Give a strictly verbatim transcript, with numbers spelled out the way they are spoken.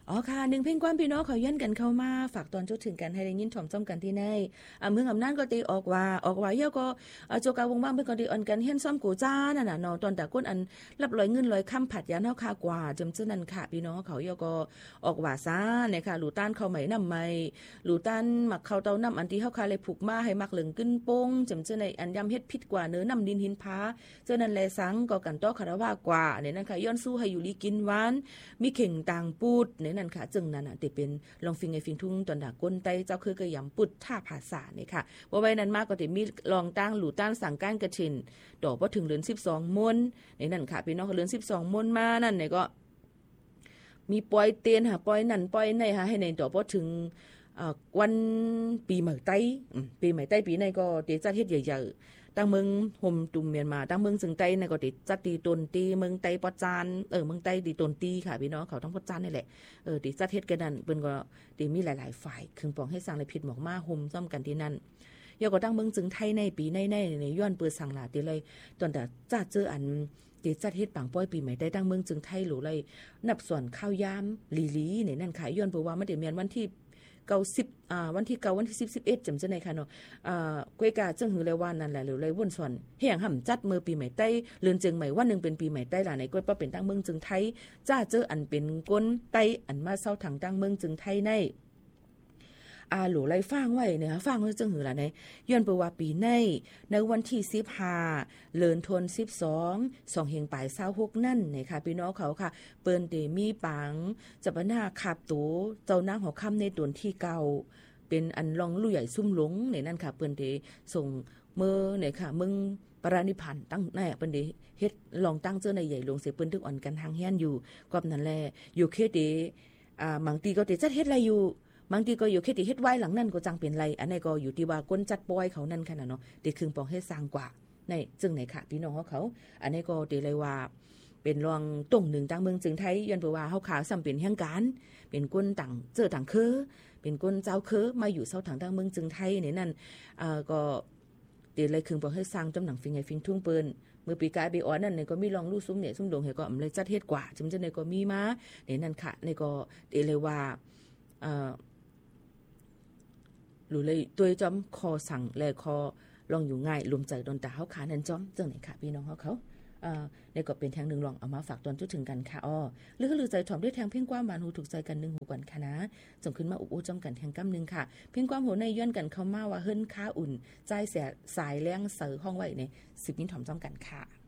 อ๋อค่ะหนึ่งเพ่งความพี่น้องเขาย้อนกันเข้ามาฝากตอนจุดถึงกันให้ได้ยินถ่อมจ้อมกันที่ในอ่าเมืองอำนาจก็ตีออกว่าออกว่าเยอะก็อ่าโจกาวงบ้างเพิ่นก็ตีอ่อนกันเฮียนซ่อมกูจ้านั่นน่ะเนาะตอนแต่ก้นอันรับลอยเงินลอยค่ำผัดยาเฮาค่ากว่าจำซื่อนั่นค่ะพี่น้องเขาเยอะก็ออกว่าซ่าเนี่ยค่ะหลูต้านเข้าใหม่นำใหม่หลูต้านหมักเข้าเตาน้ำอันที่เฮาคาเลยผูกมาให้มักเหลืองขึ้นโป้งจำซื่อในอันยำเฮ็ดผิดกว่าเนื้อนำดินหินผาเจ้านั่นแลสังก็กันต่อคารวากว่าเนี่ยนั่นค่ะย้อนสู้ให้อยู่ลีกินหวานมีเข่งต่างปูดเนี่ยนั่นค่ะจึงนั่นน่ะที่เป็นลองฟิงไอ้ฟิงทุ่งตอนดาก้นไตเจ้าคือก็ยำปุดท่าภาษาเนี่ยค่ะบ่ไว้นั้นมากก็สิมีลองตั้งหลู่ต้านสั่งก้านกระชินดอกบ่ถึงเดือนสิบสองมนในนั่นค่ะพี่น้องเดือนสิบสองมนมานั่นเนี่ยก็มีปล่อยเตียนหาปล่อยนั่นปล่อยในหาให้ในดอกบ่ถึงอ่าวันปีใหม่ไต้ปีใหม่ไต้ปีในก็เตจัดเฮ็ดใหญ่ๆตั้งเมืองห่มตุ่มเมียนมาตั้งเมืองซึงไต้ในก็ติจัดตีตนตีเมืองไต้ปอจานเออเมืองไต้ตีตนตีค่ะพี่น้องเขาต้องปอจานนี่แหละเออติจัดเฮ็ดกันนั่นเปิ้นก็ติมีหลายๆฝ่ายคึงปองให้สร้างเลยผิดหมอกมาห่มซ่อมกันที่นั่นยก็ตั้งเมืองซึงไทยในปีในในในย้อนเปิดสั่งหลาติเลยตอนแต่จัดเจออันติจัดเฮ็ดปังป้อยปีใหม่ได้ตั้งเมืองจึงไทยหรูเลยนับส่วนข้าวยามลีลีนี่นั่นค่ะย้อนเปิดว่ามันได้แม่นวันที่เก้าสิบอ่าวันที่เก้าวันที่สิบ สิบเอ็ดจำจังได๋ค่ะเนาะอ่ากวยกาจึงหือเลยว่านั่นแหละหรือเลยวนส่วนเฮียงห่ำจัดมื้อปีใหม่ใต้เลือนจึงใหม่วันนึงเป็นปีใหม่ใต้ล่ะในกวยป้าเป็นตั้งเมืองจึงไทยจ้าเจออันเป็นก้นไต้อันมาเซาถังตั้งเมืองจึงไทยในอาหลูไล่ฟังไว้เนี่ยฟังไว้จังหือล่ะในย้อนไปว่าปีในในวันที่สิบห้าเดือนธันวาคมสิบสองสองเฮงปลายยี่สิบหกนั่นนะคะพี่น้องเขาค่ะเปิ้นเตมีปังจะปะหน้าขับตูเจ้านางหัวค่ำในตนที่เก่าเป็นอันลองลู่ใหญ่ซุ่มหลงในนั่นค่ะเปิ้นเตส่งมือเนี่ยค่ะมึงปราณิพันธ์ตั้งแน่เปิ้นเตเฮ็ดลองตั้งเจ้าในใหญ่ลงเสเปิ้นทึกอ่อนกันทางเฮียนอยู่กอบนั่นแลอยู่เคเตอ่าบางทีก็เตจัดเฮ็ดอะไรอยู่บางทีก็อยู่แค่ที่เฮ็ดไว้หลังนั้นก็จังเป็นไรอันนี้ก็อยู่ที่ว่าก้นจัดปอยเขานั่นค่ะเนาะเด็กครึ่งปองเฮ็ดสร้างกว่าในจึงไหนค่ะพี่น้องเขาอันนี้ก็เตเลยว่าเป็นรองตรงหนึ่งต่างเมืองจึงไทยย้อนไปว่าเฮาขาวซ้ำเป็นแห่งการเป็นก้นต่างเจอต่างคือเป็นก้นเจ้าคือมาอยู่เซาทางต่างเมืองจึงไทยนี่นั่นอ่าก็เตเลยครึ่งปองเฮ็ดสร้างจำหนังฟิงไงฟิงทุ่งเปิ้นเมื่อปีกายปีอ่อนนั่นนี่ก็มีรองลู่ซุ้มเนี่ยซุ้มดงเฮก็อำเลยจัดเฮ็ดกว่าจึงจังได๋ก็มีมานี่นั่นค่ะนี่ก็เตเลยว่าเอ่อหรือเลยตัวจอมคอสั่งแลคอลองอยู่ง่ายรวมใจดนตาเฮาขานั่นจอมจังไหนค่ะพี่น้องเฮาเขาอ่าในก็เป็นแทงนึงลองเอามาฝากตอนจุดถึงกันค่ะอ้อหรือหรือใจถ่อมด้วยแทงเพ่งความหวานหูถูกใจกันนึงหูกันค่ะนะส่งขึ้นมาอุบอู้จอมกันแทงกำนึงค่ะเพ่งความโหในย้อนกันเข้ามาว่าเฮิรนค้าอุ่นใจเสียสายแรงเสือห้องไว้ในสิบนิ้วถ่อมจอมกันค่ะ